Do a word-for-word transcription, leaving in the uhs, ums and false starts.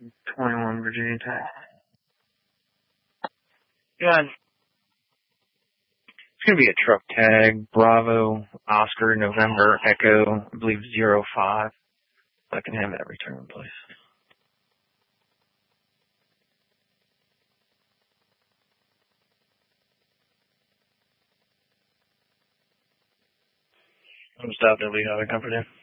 twenty-one Virginia Tech. Yeah, it's going to be a truck tag, Bravo, Oscar, November, Echo, I believe zero five. I can have that return, please. I'm stopped at Lee Highway Comfort Inn.